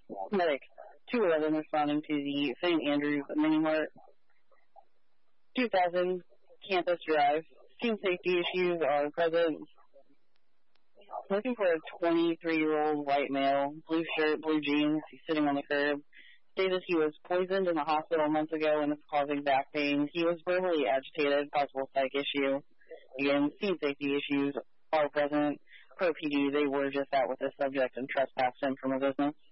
Medic 211 responding to the St. Andrews Mini Mart, 2000 Campus Drive. Scene safety issues are present. Looking for a 23-year-old white male, blue shirt, blue jeans. He's sitting on the curb. Stated he was poisoned in the hospital months ago and is causing back pain. He was verbally agitated, possible psych issue. Again, scene safety issues are present. Pro PD, they were just out with this subject and trespassed him from a business.